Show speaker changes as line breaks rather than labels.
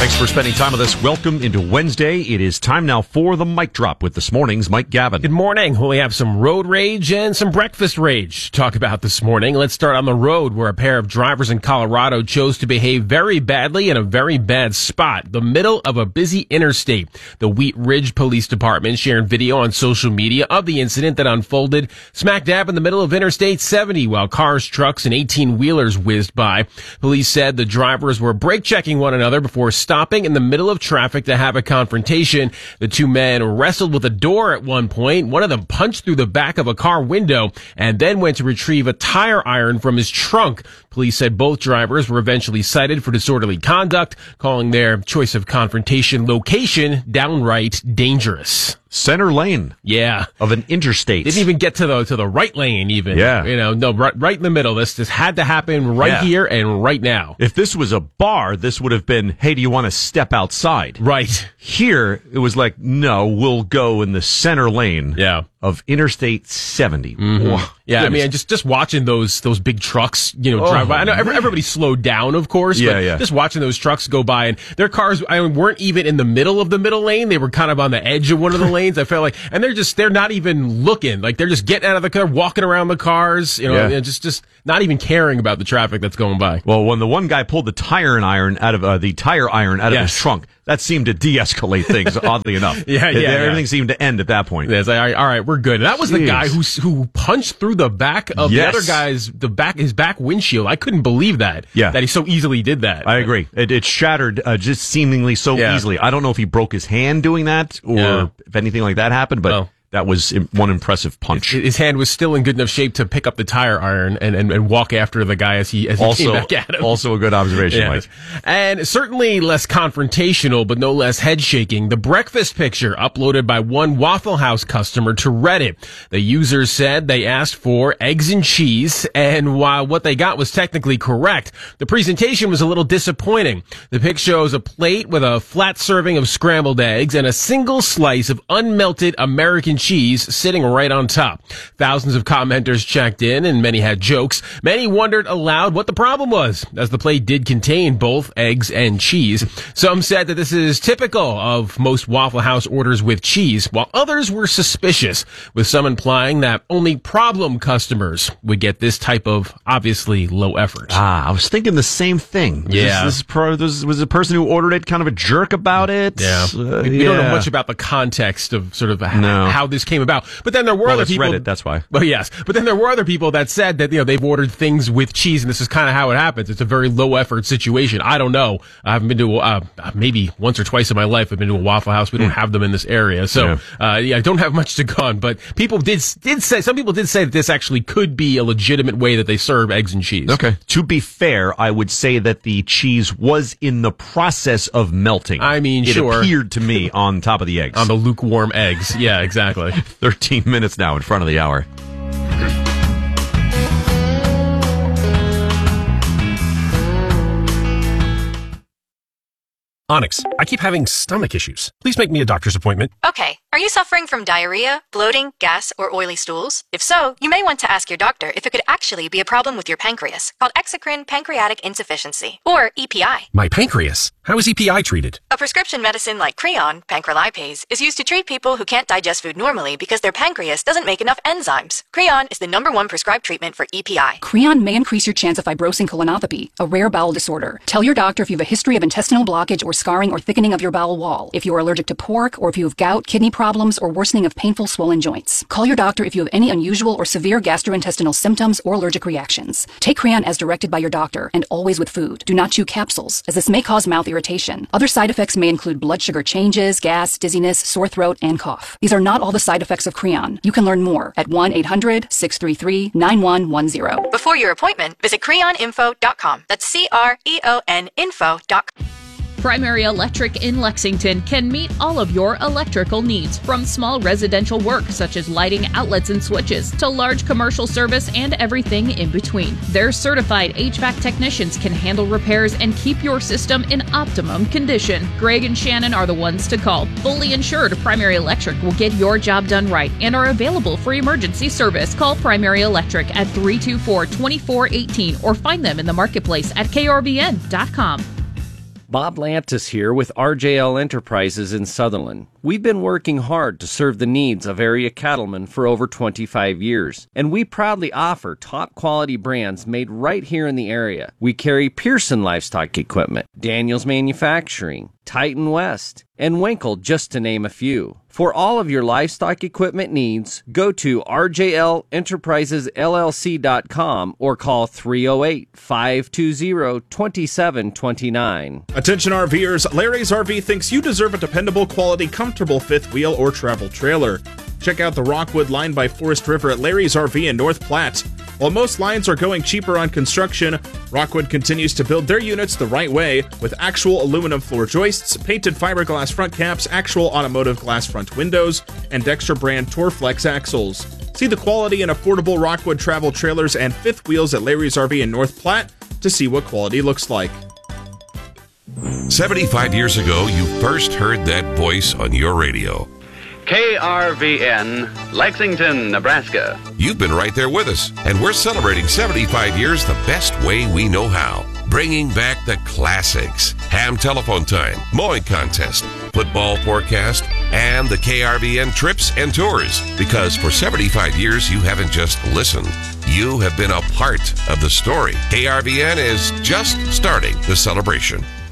Thanks for spending time with us. Welcome into Wednesday. It is time now for the Mic Drop with this morning's Mike Gavin.
Good morning. We have some road rage and some breakfast rage to talk about this morning. Let's start on the road, where a pair of drivers in Colorado chose to behave very badly in a very bad spot, the middle of a busy interstate. The Wheat Ridge Police Department shared video on social media of the incident that unfolded smack dab in the middle of Interstate 70 while cars, trucks, and 18-wheelers whizzed by. Police said the drivers were brake checking one another before stopping in the middle of traffic to have a confrontation. The two men wrestled with a door at one point. One of them punched through the back of a car window and then went to retrieve a tire iron from his trunk. Police said both drivers were eventually cited for disorderly conduct, calling their choice of confrontation location downright dangerous.
Center lane.
Yeah.
Of an interstate.
Didn't even get to the right lane even.
Yeah.
Right in the middle. This had to happen here and right now.
If this was a bar, this would have been, hey, do you want to step outside?
Right.
Here, it was like, no, we'll go in the center lane of Interstate 70.
Mm-hmm. Yeah, goodness. I mean, just watching those big trucks, drive by. I know everybody slowed down, of course, but just watching those trucks go by, and their cars weren't even in the middle of the middle lane. They were kind of on the edge of one of the lanes, I felt like. And they're not even looking. Like, they're just getting out of the car, walking around the cars, just not even caring about the traffic that's going by.
Well, when the one guy pulled the tire iron out of his trunk, that seemed to de-escalate things, oddly enough. Everything seemed to end at that point.
Yeah, it's like, all right, we're good. And that was the guy who punched through the back of the other guy's, his back windshield. I couldn't believe that. Yeah. That he so easily did that.
I agree. It shattered just seemingly so easily. I don't know if he broke his hand doing that or if anything like that happened, but... That was one impressive punch.
His hand was still in good enough shape to pick up the tire iron and walk after the guy as he came back at him.
Also a good observation, Mike.
And certainly less confrontational, but no less head-shaking. The breakfast picture uploaded by one Waffle House customer to Reddit. The user said they asked for eggs and cheese, and while what they got was technically correct, the presentation was a little disappointing. The pic shows a plate with a flat serving of scrambled eggs and a single slice of unmelted American cheese sitting right on top. Thousands of commenters checked in, and many had jokes. Many wondered aloud what the problem was, as the plate did contain both eggs and cheese. Some said that this is typical of most Waffle House orders with cheese, while others were suspicious, with some implying that only problem customers would get this type of obviously low effort.
I was thinking the same thing. Was the person who ordered it kind of a jerk about it?
Yeah. We don't know much about the context of sort of how this came about. But then there were other people.
Reddit, that's why.
Well, yes. But then there were other people that said that, they've ordered things with cheese and this is kind of how it happens. It's a very low effort situation. I don't know. I haven't been to, maybe once or twice in my life I've been to a Waffle House. We don't have them in this area. So, I don't have much to go on. But people did say, some people did say that this actually could be a legitimate way that they serve eggs and cheese.
Okay. To be fair, I would say that the cheese was in the process of melting.
I mean,
it appeared to me on top of the eggs.
On the lukewarm eggs. Yeah, exactly.
13 minutes now in front of the hour.
Onyx, I keep having stomach issues. Please make me a doctor's appointment.
Okay. Are you suffering from diarrhea, bloating, gas, or oily stools? If so, you may want to ask your doctor if it could actually be a problem with your pancreas, called exocrine pancreatic insufficiency, or EPI.
My pancreas? How is EPI treated?
A prescription medicine like Creon, pancrelipase, is used to treat people who can't digest food normally because their pancreas doesn't make enough enzymes. Creon is the #1 prescribed treatment for EPI.
Creon may increase your chance of fibrosing colonopathy, a rare bowel disorder. Tell your doctor if you have a history of intestinal blockage or scarring or thickening of your bowel wall, if you are allergic to pork, or if you have gout, kidney problems, or worsening of painful swollen joints. Call your doctor if you have any unusual or severe gastrointestinal symptoms or allergic reactions. Take Creon as directed by your doctor, and always with food. Do not chew capsules, as this may cause mouth irritation. Other side effects may include blood sugar changes, gas, dizziness, sore throat, and cough. These are not all the side effects of Creon. You can learn more at 1-800-633-9110.
Before your appointment, visit creoninfo.com. That's CREON info.com.
Primary Electric in Lexington can meet all of your electrical needs, from small residential work such as lighting, outlets, and switches, to large commercial service and everything in between. Their certified HVAC technicians can handle repairs and keep your system in optimum condition. Greg and Shannon are the ones to call. Fully insured, Primary Electric will get your job done right and are available for emergency service. Call Primary Electric at 324-2418 or find them in the marketplace at KRBN.com.
Bob Lantis here with RJL Enterprises in Sutherland. We've been working hard to serve the needs of area cattlemen for over 25 years, and we proudly offer top quality brands made right here in the area. We carry Pearson Livestock Equipment, Daniels Manufacturing, Titan West, and Winkle, just to name a few. For all of your livestock equipment needs, go to rjlenterprisesllc.com or call 308-520-2729.
Attention RVers, Larry's RV thinks you deserve a dependable, quality, comfortable fifth wheel or travel trailer. Check out the Rockwood line by Forest River at Larry's RV in North Platte. While most lines are going cheaper on construction, Rockwood continues to build their units the right way with actual aluminum floor joists, painted fiberglass front caps, actual automotive glass front windows, and Dexter brand Torflex axles. See the quality and affordable Rockwood travel trailers and fifth wheels at Larry's RV in North Platte to see what quality looks like.
75 years ago, you first heard that voice on your radio.
KRVN, Lexington, Nebraska.
You've been right there with us, and we're celebrating 75 years the best way we know how. Bringing back the classics. Ham telephone time, mowing contest, football forecast, and the KRVN trips and tours. Because for 75 years, you haven't just listened. You have been a part of the story. KRVN is just starting the celebration.